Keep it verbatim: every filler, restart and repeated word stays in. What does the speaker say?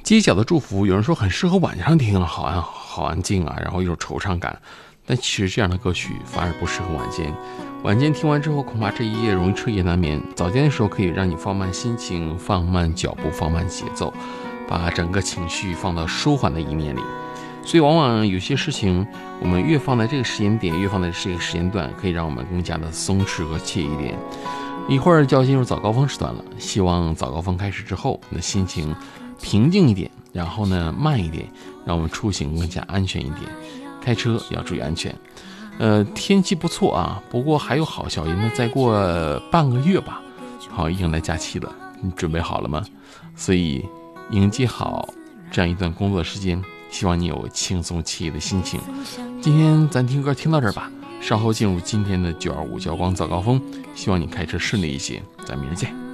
街角的祝福，有人说很适合晚上听，好安好安静啊，然后有惆怅感。但其实这样的歌曲反而不适合晚间。晚间听完之后，恐怕这一夜容易彻夜难眠。早间的时候可以让你放慢心情，放慢脚步，放慢节奏，把整个情绪放到舒缓的一面里。所以往往有些事情，我们越放在这个时间点，越放在这个时间段，可以让我们更加的松弛和惬意一点。一会儿就要进入早高峰时段了，希望早高峰开始之后，你的心情平静一点，然后呢慢一点，让我们出行更加安全一点。开车要注意安全。呃，天气不错啊，不过还有好消息，那再过半个月吧，好迎来假期了，你准备好了吗？所以迎接好这样一段工作时间，希望你有轻松惬意的心情。今天咱听歌听到这儿吧，稍后进入今天的九二五交光早高峰，希望你开车顺利一些，咱明儿见。